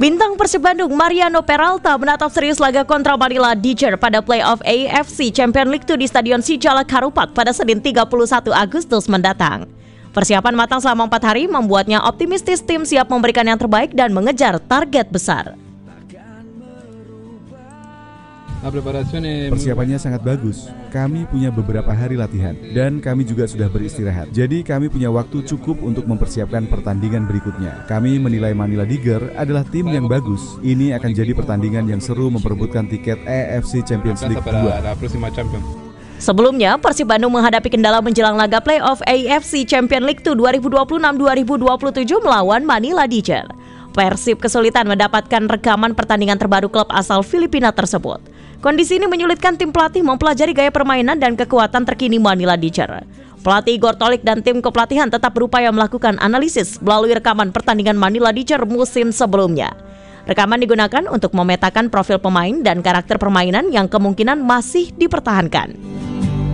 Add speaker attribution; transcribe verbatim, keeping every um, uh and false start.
Speaker 1: Bintang Persib Bandung Mariano Peralta menatap serius laga kontra Manila Dodgers pada playoff A F C Champions League dua di Stadion Sijalak Harupat pada Senin tiga puluh satu Agustus mendatang. Persiapan matang selama empat hari membuatnya optimistis tim siap memberikan yang terbaik dan mengejar target besar.
Speaker 2: Persiapannya sangat bagus. Kami punya beberapa hari latihan dan kami juga sudah beristirahat. Jadi kami punya waktu cukup untuk mempersiapkan pertandingan berikutnya. Kami menilai Manila Dodgers adalah tim yang bagus. Ini akan jadi pertandingan yang seru memperebutkan tiket A F C Champions League dua.
Speaker 1: Sebelumnya, Persib Bandung menghadapi kendala menjelang laga playoff A F C Champions League dua ribu dua puluh enam dua ribu dua puluh tujuh melawan Manila Dodgers. Persib kesulitan mendapatkan rekaman pertandingan terbaru klub asal Filipina tersebut. Kondisi ini menyulitkan tim pelatih mempelajari gaya permainan dan kekuatan terkini Manila Dodgers. Pelatih Igor Tolik dan tim kepelatihan tetap berupaya melakukan analisis melalui rekaman pertandingan Manila Dodgers musim sebelumnya. Rekaman digunakan untuk memetakan profil pemain dan karakter permainan yang kemungkinan masih dipertahankan.